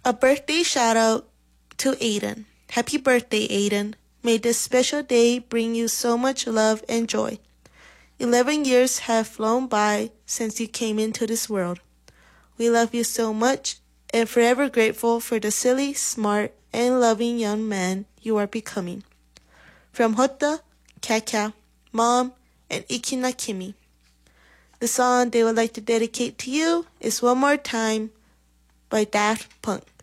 A birthday shout out to Aiden. Happy birthday, Aiden. May this special day bring you so much love and joy. 11 years have flown by since you came into this world. We love you so much and forever grateful for the silly, smart, and loving young man you are becoming. From Hotta, Kaka, Mom, and Ikina Kimi. The song they would like to dedicate to you is One More Time by Daft Punk.